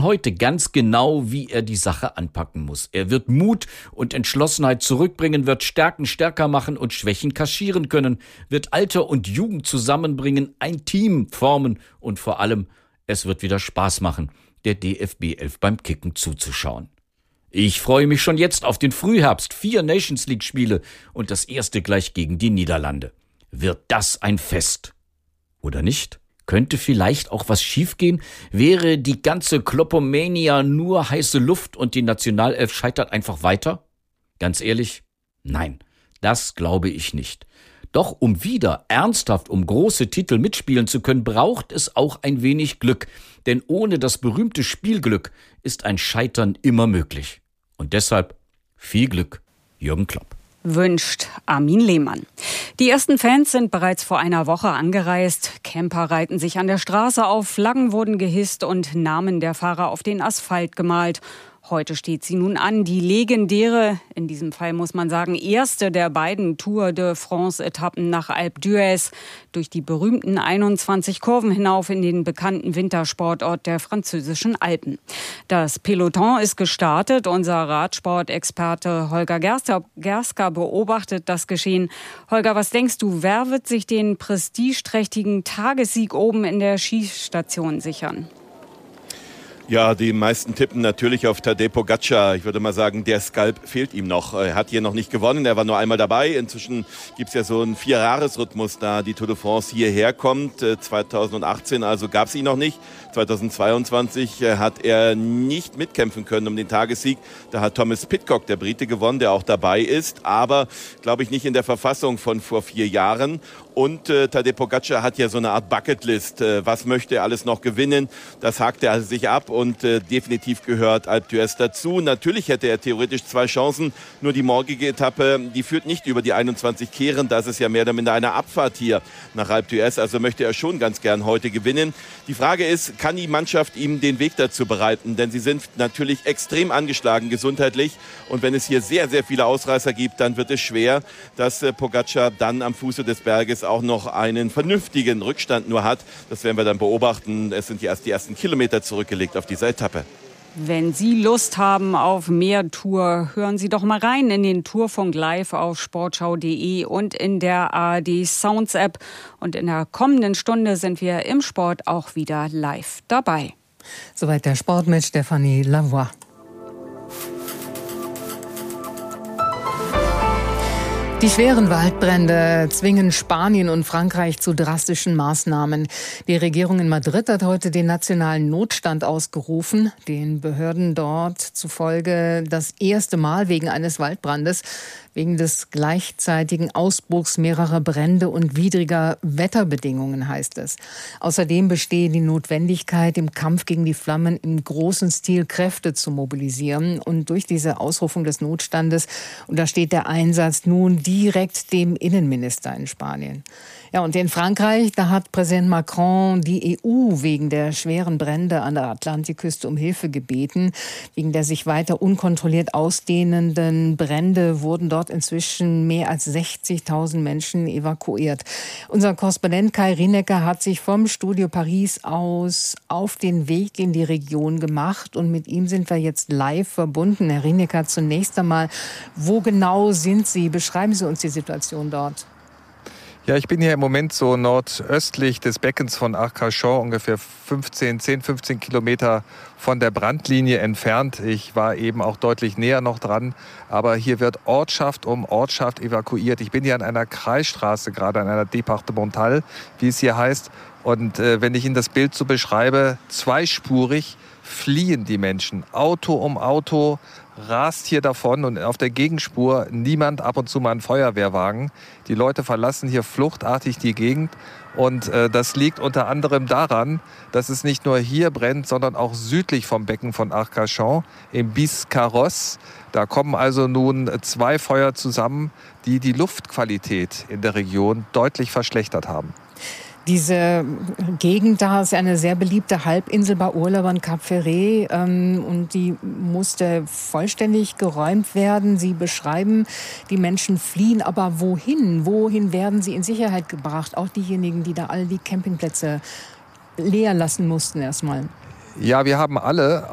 heute ganz genau, wie er die Sache anpacken muss. Er wird Mut und Entschlossenheit zurückbringen, wird Stärken stärker machen und Schwächen kaschieren können, wird Alter und Jugend zusammenbringen, ein Team formen und vor allem, es wird wieder Spaß machen, der DFB 11 beim Kicken zuzuschauen. Ich freue mich schon jetzt auf den Frühherbst, 4 Nations League Spiele und das erste gleich gegen die Niederlande. Wird das ein Fest? Oder nicht? Könnte vielleicht auch was schiefgehen? Wäre die ganze Kloppomania nur heiße Luft und die Nationalelf scheitert einfach weiter? Ganz ehrlich, nein, das glaube ich nicht. Doch um wieder ernsthaft um große Titel mitspielen zu können, braucht es auch ein wenig Glück. Denn ohne das berühmte Spielglück ist ein Scheitern immer möglich. Und deshalb viel Glück, Jürgen Klopp. Wünscht Armin Lehmann. Die ersten Fans sind bereits vor einer Woche angereist. Camper reihten sich an der Straße auf, Flaggen wurden gehisst und Namen der Fahrer auf den Asphalt gemalt. Heute steht sie nun an, die legendäre, in diesem Fall muss man sagen, erste der beiden Tour de France-Etappen nach Alpe d'Huez, durch die berühmten 21 Kurven hinauf in den bekannten Wintersportort der französischen Alpen. Das Peloton ist gestartet. Unser Radsportexperte Holger Gersker beobachtet das Geschehen. Holger, was denkst du, wer wird sich den prestigeträchtigen Tagessieg oben in der Skistation sichern? Ja, die meisten tippen natürlich auf Tadej Pogačar. Ich würde mal sagen, der Skalp fehlt ihm noch. Er hat hier noch nicht gewonnen, er war nur einmal dabei. Inzwischen gibt es ja so einen 4-Jahres-Rhythmus, da die Tour de France hierher kommt. 2018 also gab es ihn noch nicht. 2022 hat er nicht mitkämpfen können um den Tagessieg. Da hat Thomas Pidcock, der Brite, gewonnen, der auch dabei ist. Aber, glaube ich, nicht in der Verfassung von vor 4 Jahren. Und Tadej Pogačar hat ja so eine Art Bucketlist. Was möchte er alles noch gewinnen? Das hakt er sich ab und definitiv gehört Alpe d'Huez dazu. Natürlich hätte er theoretisch 2 Chancen. Nur die morgige Etappe, die führt nicht über die 21 Kehren. Das ist ja mehr oder minder eine Abfahrt hier nach Alpe d'Huez. Also möchte er schon ganz gern heute gewinnen. Die Frage ist, kann die Mannschaft ihm den Weg dazu bereiten? Denn sie sind natürlich extrem angeschlagen gesundheitlich. Und wenn es hier sehr, sehr viele Ausreißer gibt, dann wird es schwer, dass Pogačar dann am Fuße des Berges auch noch einen vernünftigen Rückstand nur hat. Das werden wir dann beobachten. Es sind erst die ersten Kilometer zurückgelegt auf dieser Etappe. Wenn Sie Lust haben auf mehr Tour, hören Sie doch mal rein in den Tourfunk live auf sportschau.de und in der ARD Sounds App. Und in der kommenden Stunde sind wir im Sport auch wieder live dabei. Soweit der Sport mit Stefanie Lavoie. Die schweren Waldbrände zwingen Spanien und Frankreich zu drastischen Maßnahmen. Die Regierung in Madrid hat heute den nationalen Notstand ausgerufen. Den Behörden dort zufolge das erste Mal wegen eines Waldbrandes, wegen des gleichzeitigen Ausbruchs mehrerer Brände und widriger Wetterbedingungen, heißt es. Außerdem bestehe die Notwendigkeit, im Kampf gegen die Flammen im großen Stil Kräfte zu mobilisieren. Und durch diese Ausrufung des Notstandes untersteht der Einsatz nun direkt dem Innenminister in Spanien. Ja, und in Frankreich, da hat Präsident Macron die EU wegen der schweren Brände an der Atlantikküste um Hilfe gebeten. Wegen der sich weiter unkontrolliert ausdehnenden Brände wurden dort inzwischen mehr als 60.000 Menschen evakuiert. Unser Korrespondent Kai Rienecker hat sich vom Studio Paris aus auf den Weg in die Region gemacht und mit ihm sind wir jetzt live verbunden. Herr Rienecker, zunächst einmal, wo genau sind Sie? Beschreiben Sie uns die Situation dort. Ja, ich bin hier im Moment so nordöstlich des Beckens von Arcachon, ungefähr 10, 15 Kilometer von der Brandlinie entfernt. Ich war eben auch deutlich näher noch dran, aber hier wird Ortschaft um Ortschaft evakuiert. Ich bin hier an einer Kreisstraße, gerade an einer Departementale, wie es hier heißt. Und wenn ich Ihnen das Bild so beschreibe, zweispurig fliehen die Menschen. Auto um Auto rast hier davon und auf der Gegenspur niemand, ab und zu mal ein Feuerwehrwagen. Die Leute verlassen hier fluchtartig die Gegend und das liegt unter anderem daran, dass es nicht nur hier brennt, sondern auch südlich vom Becken von Arcachon, im Biscarrosse. Da kommen also nun 2 Feuer zusammen, die die Luftqualität in der Region deutlich verschlechtert haben. Diese Gegend da ist eine sehr beliebte Halbinsel bei Urlaubern, Cap Ferret, und die musste vollständig geräumt werden. Sie beschreiben, die Menschen fliehen, aber wohin? Wohin werden sie in Sicherheit gebracht? Auch diejenigen, die da all die Campingplätze leer lassen mussten erstmal. Ja, wir haben alle